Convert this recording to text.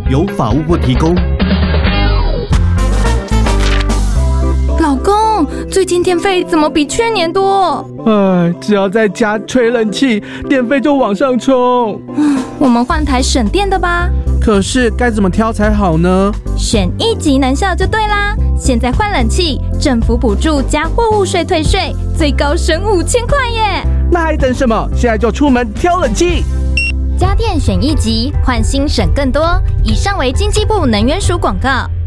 由法务部提供。 老公，最近电费怎么比去年多？ 只要在家吹冷气，电费就往上冲。 我们换台省电的吧。 可是该怎么挑才好呢？ 选一级能效就对啦！现在换冷气，政府补助加货物税退税，最高省5000块耶！ 那还等什么？现在就出门挑冷气。 家电选一级，换新省更多。以上为经济部能源署广告。